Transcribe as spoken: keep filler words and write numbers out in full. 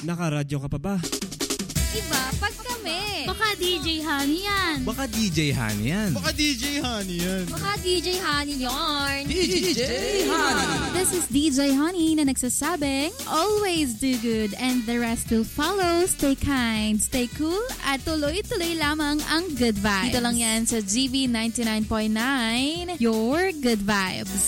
Nakaradyo ka pa ba? Iba, pag kami. Baka D J Honey yan. Baka D J Honey yan. Baka D J Honey yan. Baka D J Honey yarn. D J Honey. This is D J Honey na nagsasabing, always do good and the rest will follow. Stay kind, stay cool, at tuloy-tuloy lamang ang good vibes. Dito lang yan sa G B ninety-nine point nine, your good vibes.